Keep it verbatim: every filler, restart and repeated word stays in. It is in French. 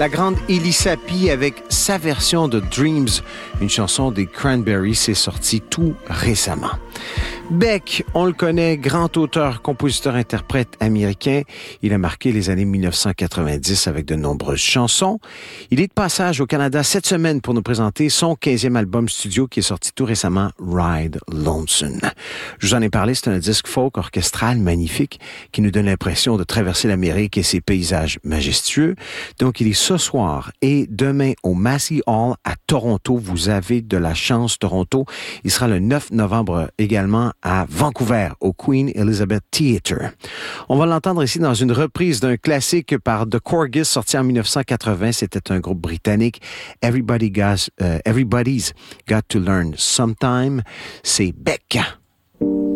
La grande Ellie Sapi avec sa version de Dreams, une chanson des Cranberries, c'est sorti tout récemment. Beck, on le connaît, grand auteur, compositeur, interprète américain. Il a marqué les années dix-neuf cent quatre-vingt-dix avec de nombreuses chansons. Il est de passage au Canada cette semaine pour nous présenter son quinzième album studio qui est sorti tout récemment, Ride Lonesome. Je vous en ai parlé, c'est un disque folk orchestral magnifique qui nous donne l'impression de traverser l'Amérique et ses paysages majestueux. Donc, il est ce soir et demain au Massey Hall à Toronto. Vous avez de la chance, Toronto. Il sera le neuf novembre également à Vancouver, au Queen Elizabeth Theatre. On va l'entendre ici dans une reprise d'un classique par The Corgis, sorti en dix-neuf cent quatre-vingts. C'était un groupe britannique. Everybody got, uh, Everybody's Got to Learn Sometime. C'est Beck.